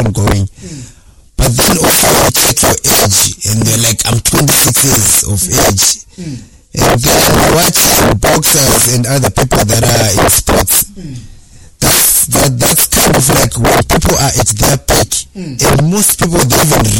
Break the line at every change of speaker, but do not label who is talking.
on going. But then also you check your age, and they're like, I'm 26 years of age. And then watching boxers and other people that are in sports. That's kind of like when people are at their peak, and most people don't even